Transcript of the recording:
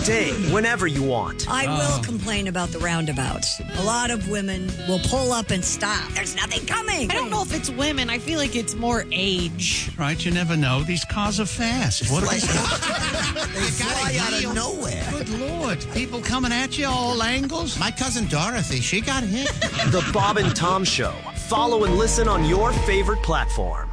day, whenever you want. I will complain about the roundabouts. A lot of women will pull up and stop. There's nothing coming. I don't know if it's women. I feel like it's more age. Right, you never know. These cars are fast. What are they? They fly out of nowhere. Good Lord. People coming at you all angles. My cousin Dorothy, she got hit. The Bob and Tom Show. Follow and listen on your favorite platform.